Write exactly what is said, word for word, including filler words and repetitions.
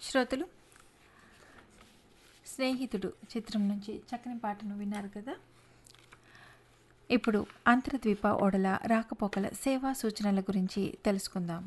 శ్రోతలు, స్నేహితుడు చిత్రం నుంచి చక్కని పాటను విన్నారు కదా. ఇప్పుడు అంతర్ద్వీప ఓడల రాకపోకల సేవా సూచనల గురించి తెలుసుకుందాం.